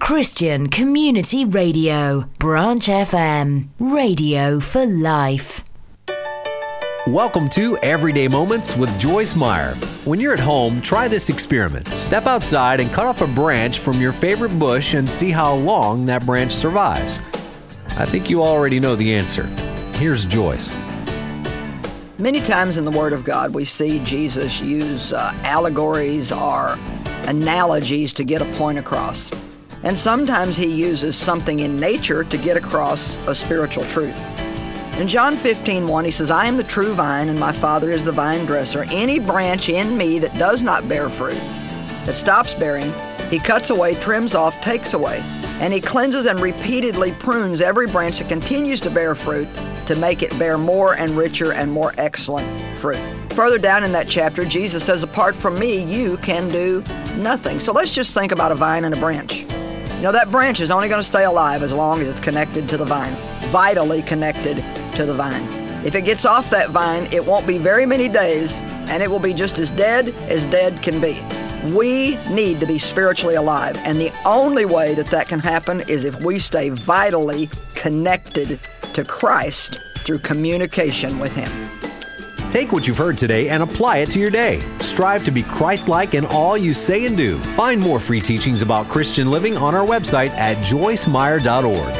Christian Community Radio, Branch FM, radio for life. Welcome to Everyday Moments with Joyce Meyer. When you're at home, try this experiment. Step outside and cut off a branch from your favorite bush and see how long that branch survives. I think you already know the answer. Here's Joyce. Many times in the Word of God, we see Jesus use allegories or analogies to get a point across. And sometimes he uses something in nature to get across a spiritual truth. In John 15:1, he says, I am the true vine, and my Father is the vine dresser. Any branch in me that does not bear fruit, that stops bearing, he cuts away, trims off, takes away. And he cleanses and repeatedly prunes every branch that continues to bear fruit to make it bear more and richer and more excellent fruit. Further down in that chapter, Jesus says, apart from me, you can do nothing. So let's just think about a vine and a branch. You know, that branch is only going to stay alive as long as it's connected to the vine, vitally connected to the vine. If it gets off that vine, it won't be very many days, and it will be just as dead can be. We need to be spiritually alive, and the only way that can happen is if we stay vitally connected to Christ through communication with Him. Take what you've heard today and apply it to your day. Strive to be Christ-like in all you say and do. Find more free teachings about Christian living on our website at joycemeyer.org.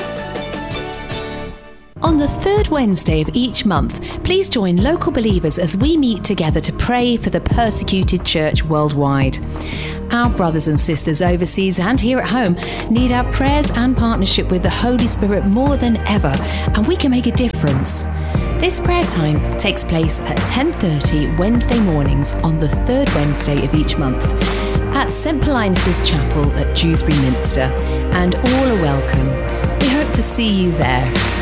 On the third Wednesday of each month, please join local believers as we meet together to pray for the persecuted church worldwide. Our brothers and sisters overseas and here at home need our prayers and partnership with the Holy Spirit more than ever, and we can make a difference. This prayer time takes place at 10:30 Wednesday mornings on the third Wednesday of each month at St. Paulinus' Chapel at Dewsbury Minster, and all are welcome. We hope to see you there.